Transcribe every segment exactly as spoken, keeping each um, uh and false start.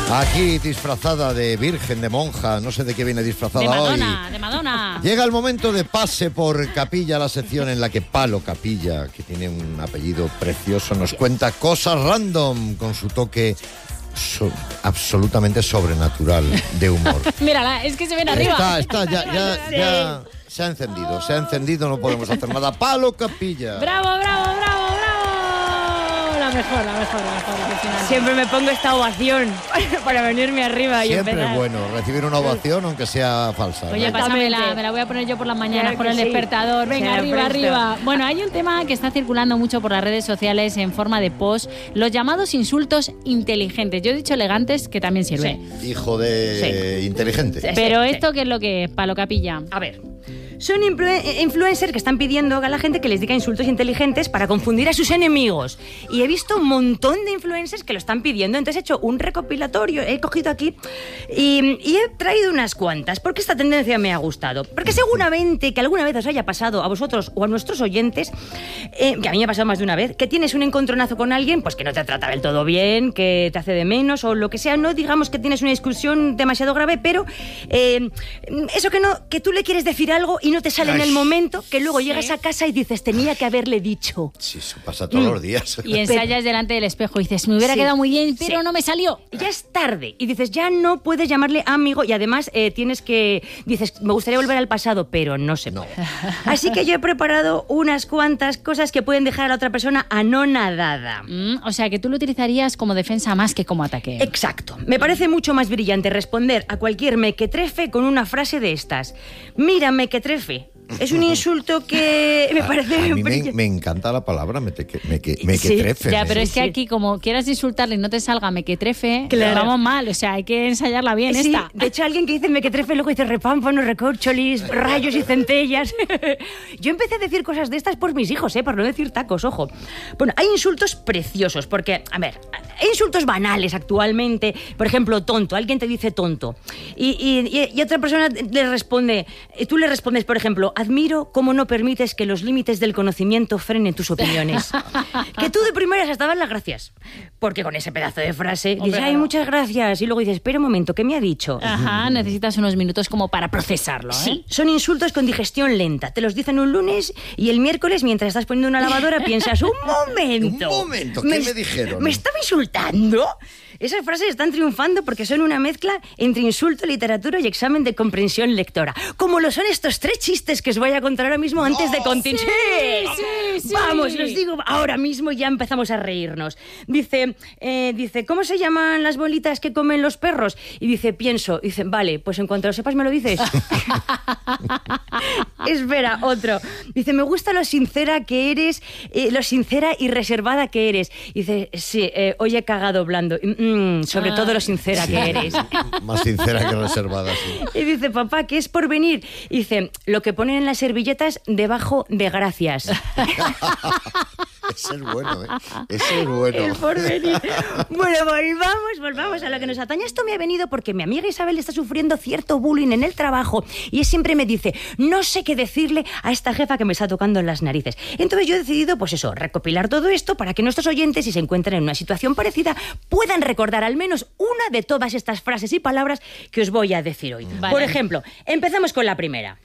Aquí disfrazada de virgen, de monja, no sé de qué viene disfrazada de Madonna, hoy. De Madonna. Llega el momento de pase por Capilla, la sección en la que Palo Capilla, que tiene un apellido precioso, nos cuenta cosas random con su toque so- absolutamente sobrenatural de humor. Mírala, es que se ven arriba. Está, está, ya, ya, ya se ha encendido, se ha encendido, no podemos hacer nada. Palo Capilla. Bravo, bravo, bravo, bravo. La mejor, la mejor, la mejor. Impresionante. Siempre me pongo esta ovación para venirme arriba y Siempre empezar. es bueno recibir una ovación, aunque sea falsa. Oye, ¿no? pásamela, me la voy a poner yo por las mañanas Claro con que el sí. despertador. Venga, Se la arriba, presto. arriba. Bueno, hay un tema que está circulando mucho por las redes sociales en forma de post, los llamados insultos inteligentes. Yo he dicho elegantes, que también sirve. Hijo de inteligente. Sí. Pero sí. esto, ¿qué es lo que es, Palo Capilla? A ver, son influ- influencers que están pidiendo a la gente que les diga insultos inteligentes para confundir a sus enemigos. Y he visto un montón de influencers que lo están pidiendo. Entonces he hecho un recopilatorio, he cogido aquí y, y he traído unas cuantas, porque esta tendencia me ha gustado. Porque seguramente que alguna vez os haya pasado a vosotros o a nuestros oyentes, eh, que a mí me ha pasado más de una vez, que tienes un encontronazo con alguien pues que no te trata del todo bien, que te hace de menos o lo que sea. No digamos que tienes una discusión demasiado grave, pero eh, eso que no, que tú le quieres decir algo y no te sale en el momento, que luego Sí. llegas a casa y dices, tenía que haberle dicho. Sí, eso pasa todos los días. Y ensayas delante del espejo y dices, me hubiera Sí. quedado muy bien, pero Sí. no me salió. Ya es tarde y dices, ya no puedes llamarle amigo y además eh, tienes que, dices, me gustaría volver al pasado, pero no se puede. Así que yo he preparado unas cuantas cosas que pueden dejar a la otra persona anonadada. Mm, o sea, que tú lo utilizarías como defensa más que como ataque. Exacto. Me parece mucho más brillante responder a cualquier mequetrefe con una frase de estas. Mira, mequetrefe. Es un insulto que me parece... A mí me, brillante. me encanta la palabra meque, meque, Sí, mequetrefe. Ya, pero ¿eh? es que Sí. aquí, como quieras insultarle y no te salga mequetrefe, Claro. vamos mal. O sea, hay que ensayarla bien Sí, esta. de hecho alguien que dice mequetrefe luego dice repámpanos, recorcholis, rayos y centellas. Yo empecé a decir cosas de estas por mis hijos, ¿eh? Por no decir tacos, ojo. Bueno, hay insultos preciosos porque, a ver, hay insultos banales actualmente. Por ejemplo, tonto. Alguien te dice tonto. Y, y, y otra persona le responde, tú le respondes, por ejemplo, admiro cómo no permites que los límites del conocimiento frenen tus opiniones. Que tú de primeras hasta das las gracias. Porque con ese pedazo de frase Hombre, dices, ay, claro. muchas gracias. Y luego dices, espera un momento, ¿qué me ha dicho? Ajá, necesitas unos minutos como para procesarlo, ¿eh? Sí, son insultos con digestión lenta. Te los dicen un lunes y el miércoles, mientras estás poniendo una lavadora, piensas, un momento. Un momento, ¿qué me dijeron? ¿Me estaba insultando? Esas frases están triunfando porque son una mezcla entre insulto, literatura y examen de comprensión lectora. Como lo son estos tres chistes que os voy a contar ahora mismo antes de continuar. sí, sí. Vamos, los digo ahora mismo y ya empezamos a reírnos. Dice, eh, dice, ¿cómo se llaman las bolitas que comen los perros? Y dice, pienso. Y dice, vale, pues en cuanto lo sepas me lo dices. Espera, otro. Dice, me gusta lo sincera que eres, eh, lo sincera y reservada que eres. Y dice, sí, eh, hoy he cagado blando. Mm, sobre Ah. todo lo sincera Sí. que eres. Más sincera que reservada, sí. Y dice, papá, ¿qué es por venir? Y dice, lo que ponen en las servilletas debajo de gracias. Ese es bueno, ¿eh? Ese es bueno. El porvenir. Bueno, volvamos, volvamos a lo que nos atañe. Esto me ha venido porque mi amiga Isabel está sufriendo cierto bullying en el trabajo y ella siempre me dice, no sé qué decirle a esta jefa que me está tocando en las narices. Entonces yo he decidido, pues eso, recopilar todo esto para que nuestros oyentes, si se encuentran en una situación parecida, puedan recordar al menos una de todas estas frases y palabras que os voy a decir hoy. Vale. Por ejemplo, empezamos con la primera.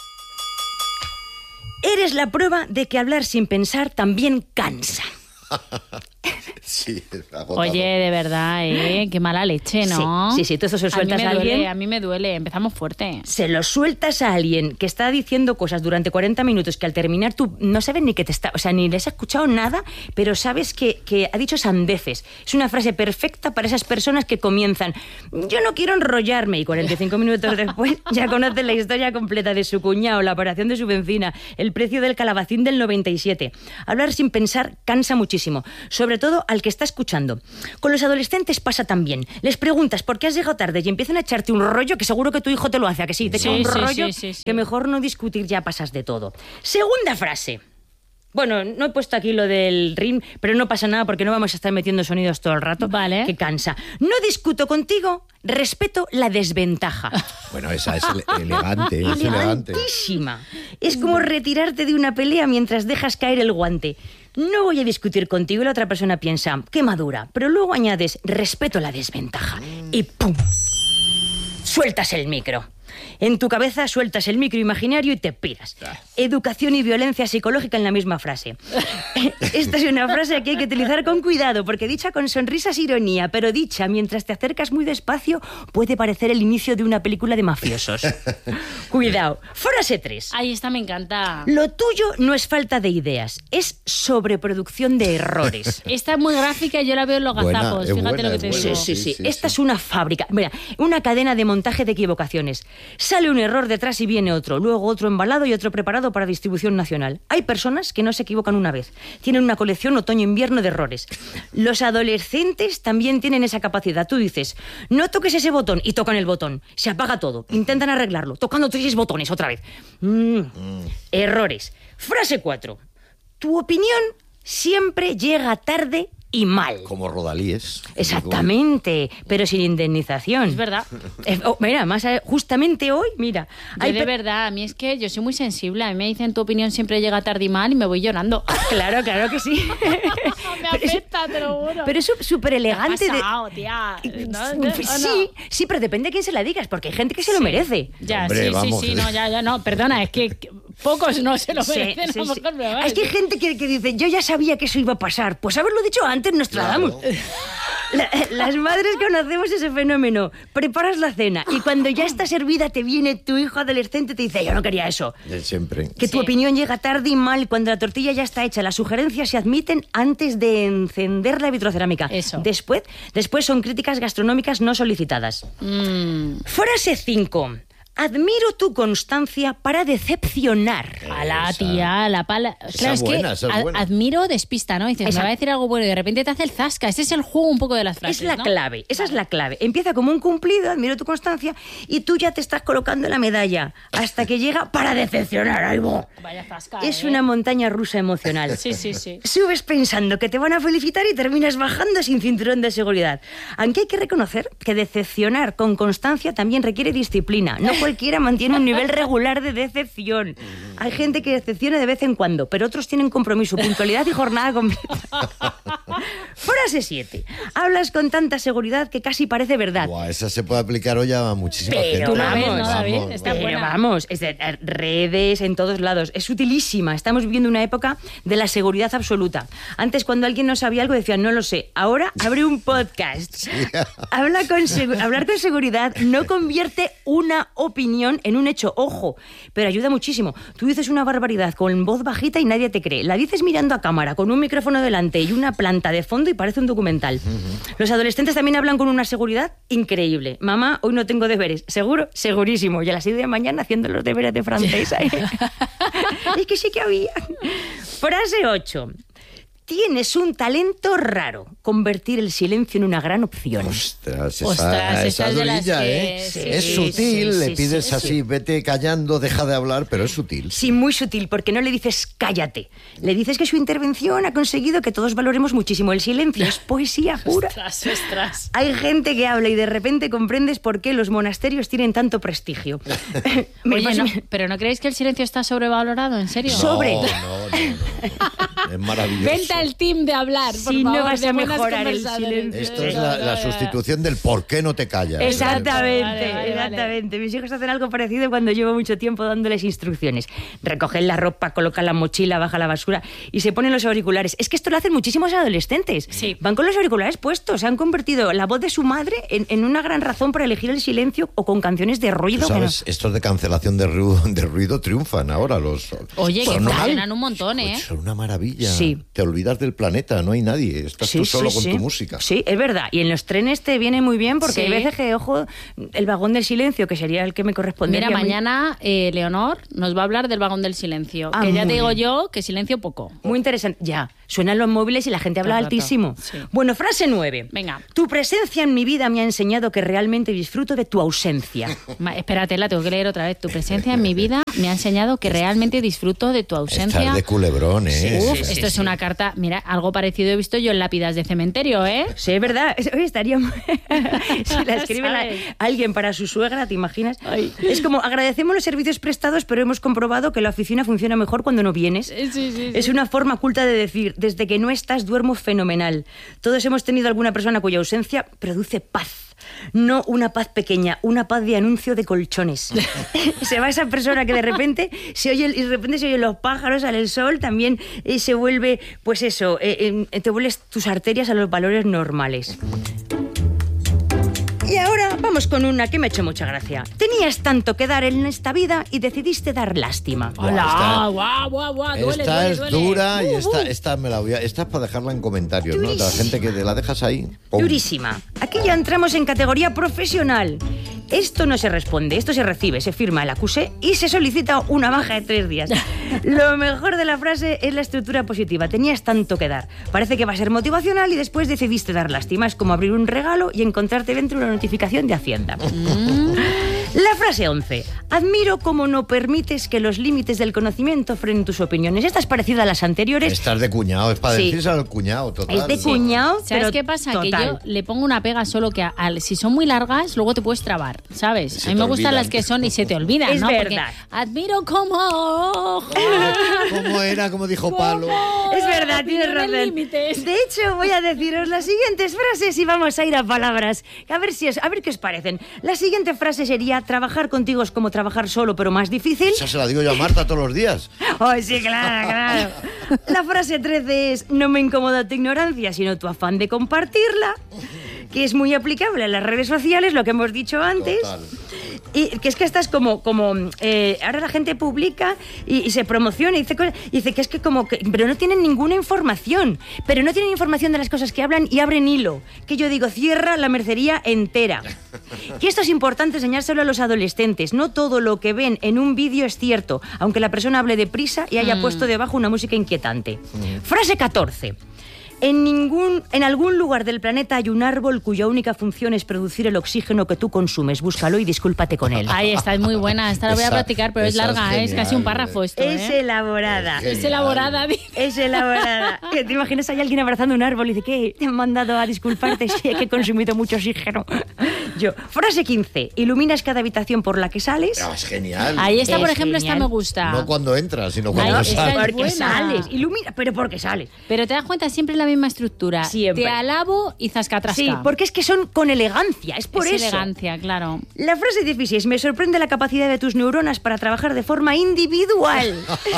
Eres la prueba de que hablar sin pensar también cansa. Sí, agotado. Oye, de verdad, ¿eh? Qué mala leche, ¿no? Sí, sí, sí, tú eso se lo sueltas a, mí a me duele, alguien. a mí me duele, empezamos fuerte. Se lo sueltas a alguien que está diciendo cosas durante cuarenta minutos que al terminar tú no sabes ni que te está... O sea, ni les has escuchado nada, pero sabes que, que ha dicho sandeces. Es una frase perfecta para esas personas que comienzan, yo no quiero enrollarme, y cuarenta y cinco minutos después ya conocen la historia completa de su cuñado, la operación de su vecina, el precio del calabacín del noventa y siete. Hablar sin pensar cansa muchísimo, sobre todo al que está escuchando. Con los adolescentes pasa también. Les preguntas por qué has llegado tarde y empiezan a echarte un rollo que seguro que tu hijo te lo hace, ¿a que sí? Te echa Sí, un sí, rollo sí, sí, sí. que mejor no discutir, ya pasas de todo. Segunda frase. Bueno, no he puesto aquí lo del rim, pero no pasa nada porque no vamos a estar metiendo sonidos todo el rato. Vale. Que cansa. No discuto contigo, respeto la desventaja. Bueno, esa es ele- elegante, es elegante. Elegantísima. Es como retirarte de una pelea mientras dejas caer el guante. No voy a discutir contigo y la otra persona piensa, qué madura, pero luego añades, respeto la desventaja. y ¡pum! Sueltas el micro. En tu cabeza sueltas el micro imaginario y te piras. Educación y violencia psicológica en la misma frase. Esta es una frase que hay que utilizar con cuidado, porque dicha con sonrisas e ironía, pero dicha mientras te acercas muy despacio, puede parecer el inicio de una película de mafiosos. Cuidado. Frase tres. Ahí esta me encanta. Lo tuyo no es falta de ideas, es sobreproducción de errores. Esta es muy gráfica y yo la veo en los Buena, gazapos. es Fíjate buena, lo que te es digo. buena. Sí, sí, sí. Sí, sí, Esta sí. es una fábrica. Mira, una cadena de montaje de equivocaciones. Sale un error detrás y viene otro, luego otro embalado y otro preparado para distribución nacional. Hay personas que no se equivocan una vez. Tienen una colección otoño-invierno de errores. Los adolescentes también tienen esa capacidad. Tú dices, no toques ese botón, y tocan el botón. Se apaga todo. Intentan arreglarlo, tocando tres botones otra vez. Mm. Mm. Errores. Frase cuatro. Tu opinión siempre llega tarde y mal. Como Rodalíes. Exactamente, pero sin indemnización. Es verdad. Eh, oh, mira, más a- justamente hoy, mira. Yo hay de pe- verdad, a mí es que yo soy muy sensible. A mí me dicen tu opinión siempre llega tarde y mal y me voy llorando. Claro, claro que sí. Me Pero es- afecta, te lo juro. Pero es súper elegante ¿Qué ha de... pasado, tía? ¿No? ¿No? ¿O Sí, no? sí, pero depende de quién se la digas, porque hay gente que se lo Sí. merece. Ya, Hombre, sí, vamos, sí, sí, que- no, ya, ya, no, perdona, es que que pocos no se lo Sí, merecen, sí, a lo sí. mejor, pero vale, Es que hay sí. gente que, que dice, yo ya sabía que eso iba a pasar. Pues haberlo dicho antes, Nostradamus. Claro. La- las madres conocemos ese fenómeno. Preparas la cena y cuando ya está servida te viene tu hijo adolescente y te dice, yo no quería eso. De siempre. Que tu Sí. opinión llega tarde y mal cuando la tortilla ya está hecha. Las sugerencias se admiten antes de encender la vitrocerámica. Eso. Después, después son críticas gastronómicas no solicitadas. Mm, Frase cinco. Admiro tu constancia para decepcionar. a la Esa- tía, la pala. esa Claro, es es que buena, esa es a- buena. admiro despista, ¿no? Dices, Exacto. me va a decir algo bueno y de repente te hace el zasca. Ese es el juego un poco de las frases, Es la ¿no? clave, esa es la clave. Empieza como un cumplido, admiro tu constancia, y tú ya te estás colocando la medalla hasta que llega para decepcionar algo. Vaya zasca, Es ¿eh? una montaña rusa emocional. Sí, sí, sí. Subes pensando que te van a felicitar y terminas bajando sin cinturón de seguridad. Aunque hay que reconocer que decepcionar con constancia también requiere disciplina. No cualquiera mantiene un nivel regular de decepción. Hay gente que decepciona de vez en cuando, pero otros tienen compromiso, puntualidad y jornada completa. Frase siete. Hablas con tanta seguridad que casi parece verdad. Buah, esa se puede aplicar hoy a muchísima Pero gente. Tú la ves, vamos, ¿no, David? vamos, Está vamos. Pero buena. vamos, es de, eh, redes en todos lados. Es utilísima. Estamos viviendo una época de la seguridad absoluta. Antes, cuando alguien no sabía algo, decían, no lo sé. Ahora abre un podcast. Habla con segu- hablar con seguridad no convierte una opinión en un hecho. Ojo, pero ayuda muchísimo. Tú dices una barbaridad con voz bajita y nadie te cree. La dices mirando a cámara, con un micrófono delante y una planta de fondo y parece un documental. Los adolescentes también hablan con una seguridad increíble. Mamá, hoy no tengo deberes. ¿Seguro? Segurísimo. Y a las seis de la mañana haciendo los deberes de francés. ¿eh? Es que sí que había. Frase ocho. Tienes un talento raro. Convertir el silencio en una gran opción. Ostras, esa, Ostras, esa esa es de las durilla, que- ¿eh? sí, es sí, sutil, sí, le sí, pides sí, así, sí. vete callando, deja de hablar, pero es sutil. Sí, muy sutil, porque no le dices cállate. Le dices que su intervención ha conseguido que todos valoremos muchísimo el silencio. Es poesía pura. Ostras, ostras. Hay gente que habla y de repente comprendes por qué los monasterios tienen tanto prestigio. Me Oye, pasa- no, ¿pero no creéis que el silencio está sobrevalorado? ¿En serio? So- sobre. No, no, no, no. Es maravilloso. Vente al team de hablar, por Si no favor, vas de a buenas mejorar el conversaciones. silencio. Esto es No, la, no, la no, sustitución del por qué no te callas. Exactamente, Vale, vale, vale. exactamente. Mis hijos hacen algo parecido cuando llevo mucho tiempo dándoles instrucciones. Recogen la ropa, colocan la mochila, baja la basura y se ponen los auriculares. Es que esto lo hacen muchísimos adolescentes. Sí. Van con los auriculares puestos. Se han convertido la voz de su madre en, en una gran razón para elegir el silencio o con canciones de Tú ruido. que no- sabes, estos de cancelación de ruido, de ruido triunfan ahora los. Oye, que Son una- funcionan un montón, ¿eh? Son una maravilla. Sí. Te olvidas del planeta, no hay nadie. Estás Sí, tú solo sí, con sí. tu música. Sí, es verdad. Y en los trenes te viene muy bien porque Sí. hay veces que, ojo, el vagón del silencio, que sería el que me correspondería. Mira, a mí. mañana eh, Leonor nos va a hablar del vagón del silencio. Ah, que ya muy te digo bien. yo que silencio poco. Muy interesante. Ya, suenan los móviles y la gente habla Todo el rato. altísimo. Sí. Bueno, frase nueve. Venga. Tu presencia en mi vida me ha enseñado que realmente disfruto de tu ausencia. Ma- espérate, la tengo que leer otra vez. Tu presencia en mi vida me ha enseñado que realmente disfruto de tu ausencia. Estás de culebrón, ¿eh? Uf, sí, esto es una carta. Mira, algo parecido he visto yo en lápidas de cementerio, ¿eh? Sí, es verdad. Es- Oye, estaría... muy- si la escribe la- ¿Sabes? alguien para su suegra, ¿te imaginas? Es como, agradecemos los servicios prestados, pero hemos comprobado que la oficina funciona mejor cuando no vienes. Sí, sí, sí. Es una forma culta de decir, desde que no estás duermo fenomenal. Todos hemos tenido alguna persona cuya ausencia produce paz. No una paz pequeña, una paz de anuncio de colchones. Se va esa persona que de repente se oye, y de repente se oyen los pájaros, sale el sol, también eh, se vuelve, pues eso, eh, eh, te vuelves tus arterias a los valores normales. Y ahora vamos con una que me ha hecho mucha gracia. Tenías tanto que dar en esta vida y decidiste dar lástima. Hola, guau, guau, guau, duele, Esta duele, es duele. dura y Uh, esta, uh. esta me la voy a, esta es para dejarla en comentarios, ¿no? Durísima. La gente que te la dejas ahí. ¡pum! Durísima. Aquí ya entramos en categoría profesional. Esto no se responde, esto se recibe, se firma el acusé y se solicita una baja de tres días. Lo mejor de la frase es la estructura positiva. Tenías tanto que dar. Parece que va a ser motivacional y después decidiste dar lástima. Es como abrir un regalo y encontrarte dentro una notificación de Hacienda. Mm. La frase once. Admiro cómo no permites que los límites del conocimiento frenen tus opiniones. Esta es parecida a las anteriores. Esta es de cuñado, es para Sí. decirse al cuñado, total. Es de cuñado, ¿Sabes pero qué pasa? total. Que yo le pongo una pega solo que a- al- si son muy largas, luego te puedes trabar, ¿sabes? Se a mí me te gustan olvidan. las que son y se te olvidan, Es ¿no? verdad. Porque admiro cómo... ¿Cómo era? Como dijo Palo. Es verdad, tienes Opinión en razón. límites. De hecho, voy a deciros las siguientes frases y vamos a ir a palabras. A ver si es, a ver qué os parecen. La siguiente frase sería: trabajar contigo es como trabajar solo, pero más difícil. Esa se la digo yo a Marta todos los días. Ay, sí, claro, claro. La frase trece es: no me incomoda tu ignorancia, sino tu afán de compartirla, que es muy aplicable a las redes sociales, lo que hemos dicho antes. Total. Y que es que estás como, como eh, ahora la gente publica y, y se promociona y dice, cosas, y dice que es que como que, pero no tienen ninguna información, pero no tienen información de las cosas que hablan y abren hilo, que yo digo, cierra la mercería entera. Que esto es importante enseñárselo a los adolescentes, no todo lo que ven en un vídeo es cierto, aunque la persona hable deprisa y haya Mm. puesto debajo una música inquietante. Frase catorce. En, ningún, en algún lugar del planeta hay un árbol cuya única función es producir el oxígeno que tú consumes. Búscalo y discúlpate con él. Ahí está, es muy buena. Esta la voy a Esa- practicar, pero es esa es larga, ¿eh? Es genial. casi un párrafo esto, Es ¿eh? elaborada. Es Es elaborada, dice. Es elaborada. Que ¿Te imaginas ahí alguien abrazando un árbol y dice, ¿qué? Te han mandado a disculparte si que he consumido mucho oxígeno. Yo, frase quince. Iluminas cada habitación por la que sales. Ah, es genial. Ahí está, Es por ejemplo, esta genial. me gusta. No cuando entras, sino Ahí cuando está, sales. es Porque buena. sales. Ilumina, pero porque sales. Pero te das cuenta, siempre la misma estructura. Siempre. Te alabo y zascatrasca. Sí, porque es que son con elegancia. Es por es eso. elegancia, claro. La frase dieciséis. Me sorprende la capacidad de tus neuronas para trabajar de forma individual.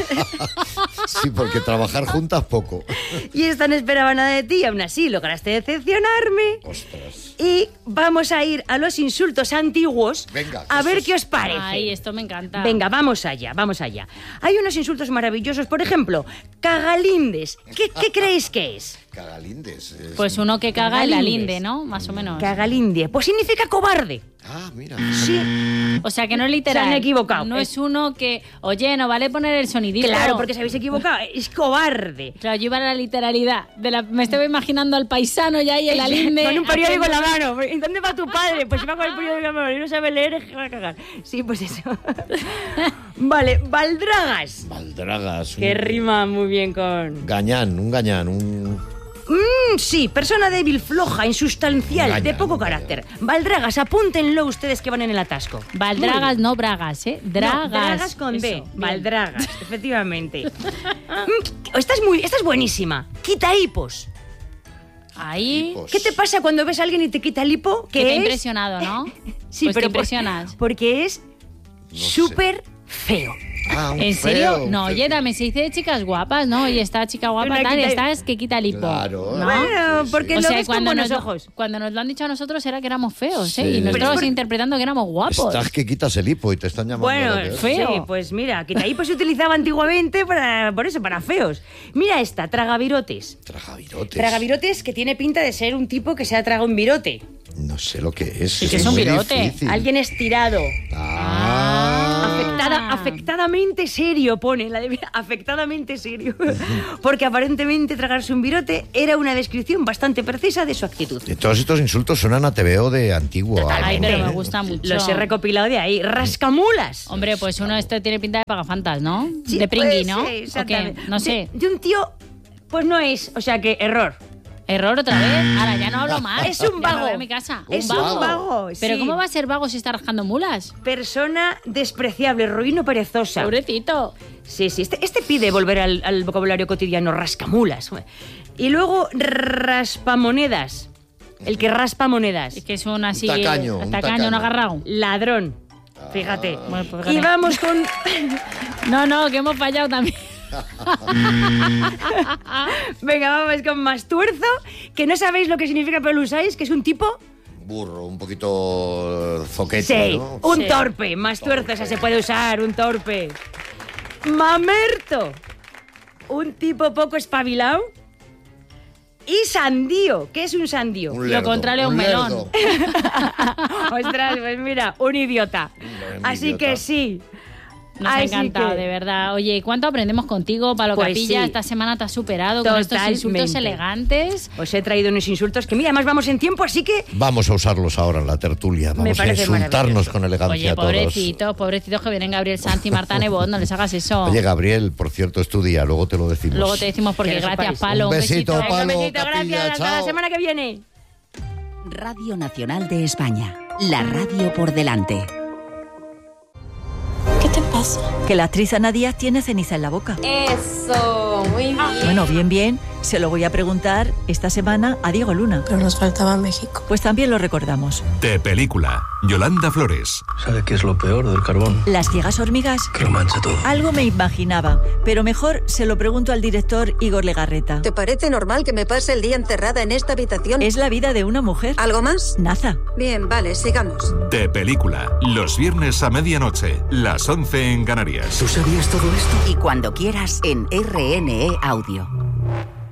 Sí, porque trabajar juntas poco. Y esta no esperaba nada de ti, aún así lograste decepcionarme. Ostras. Y vamos a ir a los insultos antiguos. Venga, a ver esos- qué os parece. Ay, esto me encanta. Venga, vamos allá, vamos allá. Hay unos insultos maravillosos, por ejemplo, cagalindes. ¿Qué, qué creéis que es? Cagalindes. es- Pues uno que caga en la Cagalindes. linde, ¿no? Más o menos. Cagalinde. Pues significa cobarde. Ah, mira. Sí. O sea, que no es literal. Se han equivocado. No Es- es uno que, oye, no vale poner el sonidito. Claro, porque se habéis equivocado. Es cobarde. Claro, yo iba a la literalidad. De la- me estaba imaginando al paisano ya y en la linde. Con un periódico en la haciendo- mano. ¿Y dónde va tu padre? Pues va con el periódico en la mano y no sabe leer, es que va a cagar. Sí, pues eso. Vale, baldragas. Baldragas. un Que rima muy bien con... Gañán, un gañán, un... Mm, sí, persona débil, floja, insustancial, Gañán, de poco gañán. carácter. Baldragas, apúntenlo ustedes que van en el atasco. Valdragas, no bragas, ¿eh? Dragas. No, dragas con D. Eso, bien. Valdragas, efectivamente. Mm, esta es muy, esta es buenísima. Quita hipos. Ahí. Hipos. ¿Qué te pasa cuando ves a alguien y te quita el hipo? Que te ha es? impresionado, ¿no? Sí, Pues te pero por- impresionas. porque es No sé. súper feo. Ah, un ¿En feo, serio? un No, feo. oye, también se dice de chicas guapas, ¿no? Y esta chica guapa Una tal, quita- esta es que quita el hipo. Claro. ¿no? Bueno, Sí, sí. porque O lo sea, ves con cuando buenos nos, ojos. cuando nos lo han dicho a nosotros era que éramos feos, ¿eh? Sí. Y nosotros Pues- interpretando que éramos guapos. Estás que quitas el hipo y te están llamando. Bueno, lo que es. feo. sí, pues mira, quita hipos se utilizaba antiguamente para, por eso, para feos. Mira esta, tragavirotes. Tragavirotes. Tragavirotes que tiene pinta de ser un tipo que se ha tragado un virote. No sé lo que es. Sí, que es un muy virote. difícil. Alguien estirado. Ah. Afectada, afectadamente serio, pone. La de, afectadamente serio. Porque aparentemente tragarse un virote era una descripción bastante precisa de su actitud. De todos estos insultos suenan a T V O de antiguo. Ay, algo, pero ¿eh? me gusta mucho. Los he recopilado de ahí. Rascamulas. Hombre, pues uno este tiene pinta de pagafantas, ¿no? Sí, de pringui, pues, ¿no? sí, ¿O qué? exactamente. No sé. De, de un tío, pues no es, o sea que error. Error otra vez. Ahora ya no hablo más. Es un Ya me vago. voy a mi casa. Es un vago. un vago, Pero sí. ¿cómo va a ser vago si está rascando mulas? Persona despreciable, ruino, perezosa. Pobrecito. Sí, sí, este, este pide volver al, al vocabulario cotidiano, rascamulas. Y luego raspamonedas, el que raspa monedas. Es que es un así... Un tacaño, un un tacaño, tacaño. un agarrado. Ladrón, fíjate. Bueno, pues Y fíjate. vamos con... No, no, que hemos fallado también. Venga, vamos con Mastuerzo, que no sabéis lo que significa, pero lo usáis, que es un tipo... Burro, un poquito zoquete, Sí, ¿no? un Sí. torpe. Mastuerzo, esa se puede usar, un torpe. Mamerto, un tipo poco espabilado. Y sandío, ¿qué es un sandío? Un Lo lerdo, contrario a un melón. lerdo. Ostras, pues mira, un idiota. Un Así idiota. que sí. Nos ha Así encantado, que- de verdad. Oye, ¿y cuánto aprendemos contigo, Palo Pues Capilla? sí. Esta semana te has superado con estos insultos Totalmente. elegantes. Os he traído unos insultos que, mira, además vamos en tiempo, así que... Vamos a usarlos ahora en la tertulia. Me Vamos a parece insultarnos maravilloso. con elegancia Oye, a todos. pobrecitos, pobrecitos que vienen Gabriel Sanz y Marta Nebot, no les hagas eso. Oye, Gabriel, por cierto, es tu día, luego te lo decimos. Luego te decimos porque Que lo gracias, sepáis. Palo. Un besito, Venga, Palo, un besito, Capilla, gracias, hasta la chao. semana que viene. Radio Nacional de España. La radio por delante. ¿Qué te pasa? Que la actriz Ana Díaz tiene ceniza en la boca. Eso, muy bien. Bueno, bien, bien. Se lo voy a preguntar esta semana a Diego Luna. Pero nos faltaba México. Pues también lo recordamos. De película, Yolanda Flores. ¿Sabe qué es lo peor del carbón? Las ciegas hormigas. Que lo mancha todo. Algo me imaginaba, pero mejor se lo pregunto al director Igor Legarreta. ¿Te parece normal que me pase el día encerrada en esta habitación? Es la vida de una mujer. ¿Algo más? Naza. Bien, vale, sigamos. De película, los viernes a medianoche, las once en Canarias. ¿Tú sabías todo esto? Y cuando quieras en R N E Audio.